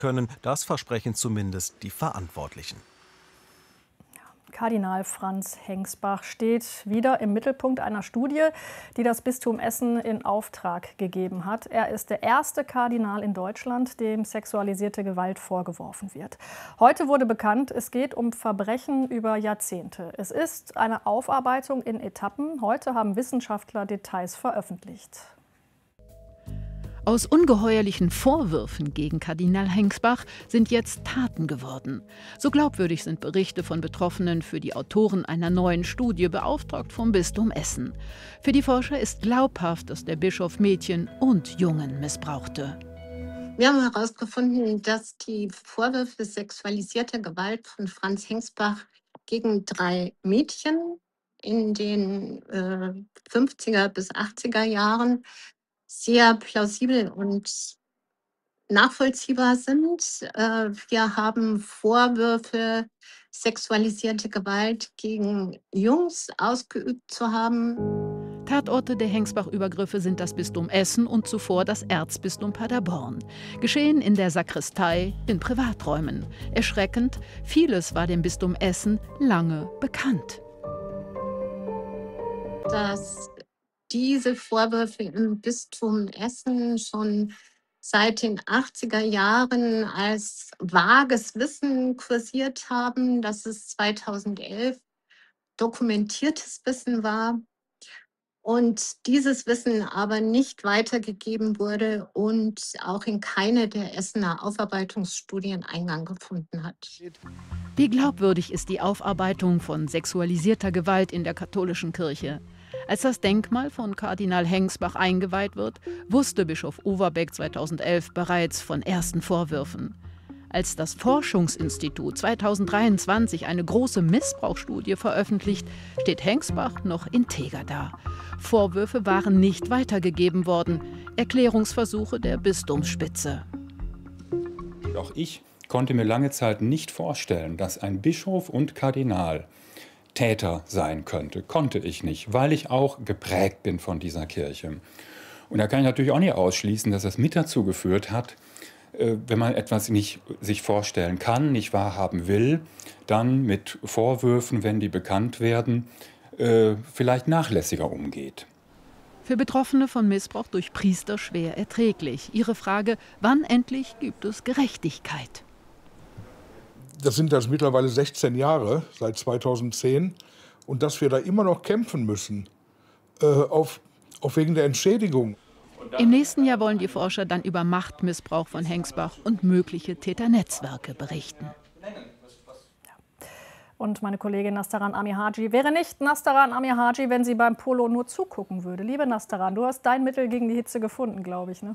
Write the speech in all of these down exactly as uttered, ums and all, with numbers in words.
können. Das versprechen zumindest die Verantwortlichen. Kardinal Franz Hengsbach steht wieder im Mittelpunkt einer Studie, die das Bistum Essen in Auftrag gegeben hat. Er ist der erste Kardinal in Deutschland, dem sexualisierte Gewalt vorgeworfen wird. Heute wurde bekannt, es geht um Verbrechen über Jahrzehnte. Es ist eine Aufarbeitung in Etappen. Heute haben Wissenschaftler Details veröffentlicht. Aus ungeheuerlichen Vorwürfen gegen Kardinal Hengsbach sind jetzt Taten geworden. So glaubwürdig sind Berichte von Betroffenen für die Autoren einer neuen Studie, beauftragt vom Bistum Essen. Für die Forscher ist glaubhaft, dass der Bischof Mädchen und Jungen missbrauchte. Wir haben herausgefunden, dass die Vorwürfe sexualisierter Gewalt von Franz Hengsbach gegen drei Mädchen in den äh, fünfziger bis achtziger Jahren sehr plausibel und nachvollziehbar sind. Äh, Wir haben Vorwürfe, sexualisierte Gewalt gegen Jungs ausgeübt zu haben. Tatorte der Hengsbach-Übergriffe sind das Bistum Essen und zuvor das Erzbistum Paderborn. Geschehen in der Sakristei, in Privaträumen. Erschreckend, vieles war dem Bistum Essen lange bekannt. Dass diese Vorwürfe im Bistum Essen schon seit den achtziger Jahren als vages Wissen kursiert haben, dass es zweitausendelf dokumentiertes Wissen war und dieses Wissen aber nicht weitergegeben wurde und auch in keine der Essener Aufarbeitungsstudien Eingang gefunden hat. Wie glaubwürdig ist die Aufarbeitung von sexualisierter Gewalt in der katholischen Kirche? Als das Denkmal von Kardinal Hengsbach eingeweiht wird, wusste Bischof Overbeck zweitausendelf bereits von ersten Vorwürfen. Als das Forschungsinstitut zweitausenddreiundzwanzig eine große Missbrauchsstudie veröffentlicht, steht Hengsbach noch integer da. Vorwürfe waren nicht weitergegeben worden. Erklärungsversuche der Bistumsspitze. Auch ich konnte mir lange Zeit nicht vorstellen, dass ein Bischof und Kardinal Täter sein könnte. Konnte ich nicht, weil ich auch geprägt bin von dieser Kirche. Und da kann ich natürlich auch nicht ausschließen, dass das mit dazu geführt hat, wenn man etwas nicht sich vorstellen kann, nicht wahrhaben will, dann mit Vorwürfen, wenn die bekannt werden, vielleicht nachlässiger umgeht. Für Betroffene von Missbrauch durch Priester schwer erträglich. Ihre Frage, wann endlich gibt es Gerechtigkeit? Das sind jetzt mittlerweile sechzehn Jahre, seit zweitausendzehn. Und dass wir da immer noch kämpfen müssen, äh, auf, auf wegen der Entschädigung. Im nächsten Jahr wollen die Forscher dann über Machtmissbrauch von Hengsbach und mögliche Täternetzwerke berichten. Und meine Kollegin Nastaran Amihaji wäre nicht Nastaran Amihaji, wenn sie beim Polo nur zugucken würde. Liebe Nastaran, du hast dein Mittel gegen die Hitze gefunden, glaube ich, ne?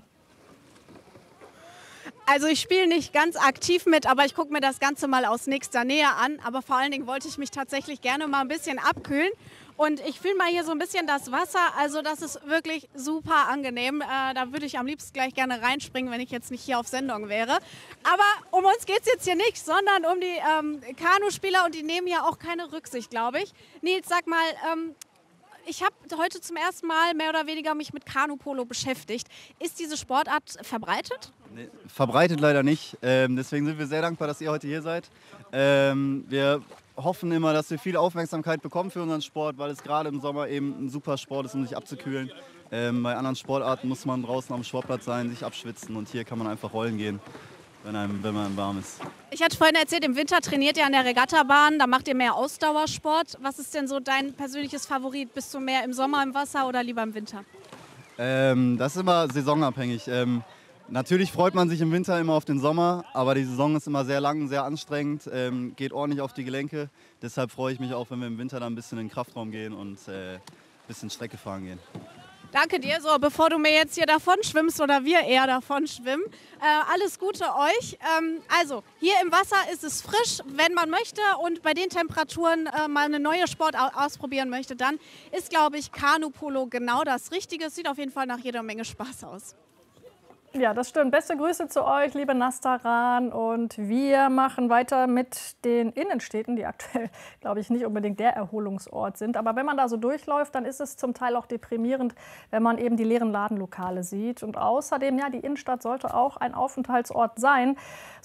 Also ich spiele nicht ganz aktiv mit, aber ich gucke mir das Ganze mal aus nächster Nähe an. Aber vor allen Dingen wollte ich mich tatsächlich gerne mal ein bisschen abkühlen. Und ich fühle mal hier so ein bisschen das Wasser. Also das ist wirklich super angenehm. Äh, da würde ich am liebsten gleich gerne reinspringen, wenn ich jetzt nicht hier auf Sendung wäre. Aber um uns geht es jetzt hier nicht, sondern um die ähm, Kanuspieler. Und die nehmen ja auch keine Rücksicht, glaube ich. Nils, sag mal, ähm, ich habe heute zum ersten Mal mehr oder weniger mich mit Kanupolo beschäftigt. Ist diese Sportart verbreitet? Nee, verbreitet leider nicht. Ähm, deswegen sind wir sehr dankbar, dass ihr heute hier seid. Ähm, wir hoffen immer, dass wir viel Aufmerksamkeit bekommen für unseren Sport, weil es gerade im Sommer eben ein super Sport ist, um sich abzukühlen. Ähm, bei anderen Sportarten muss man draußen am Sportplatz sein, sich abschwitzen und hier kann man einfach rollen gehen, wenn, einem, wenn man warm ist. Ich hatte vorhin erzählt, im Winter trainiert ihr an der Regattabahn, da macht ihr mehr Ausdauersport. Was ist denn so dein persönliches Favorit? Bist du mehr im Sommer im Wasser oder lieber im Winter? Ähm, das ist immer saisonabhängig. Ähm, natürlich freut man sich im Winter immer auf den Sommer, aber die Saison ist immer sehr lang, sehr anstrengend, ähm, geht ordentlich auf die Gelenke. Deshalb freue ich mich auch, wenn wir im Winter dann ein bisschen in den Kraftraum gehen und äh, ein bisschen Strecke fahren gehen. Danke dir. So, bevor du mir jetzt hier davon schwimmst oder wir eher davon schwimmen, äh, alles Gute euch. Ähm, also, hier im Wasser ist es frisch, wenn man möchte und bei den Temperaturen äh, mal eine neue Sportart ausprobieren möchte, dann ist, glaube ich, Kanupolo genau das Richtige. Es sieht auf jeden Fall nach jeder Menge Spaß aus. Ja, das stimmt. Beste Grüße zu euch, liebe Nastaran. Und wir machen weiter mit den Innenstädten, die aktuell, glaube ich, nicht unbedingt der Erholungsort sind. Aber wenn man da so durchläuft, dann ist es zum Teil auch deprimierend, wenn man eben die leeren Ladenlokale sieht. Und außerdem, ja, die Innenstadt sollte auch ein Aufenthaltsort sein.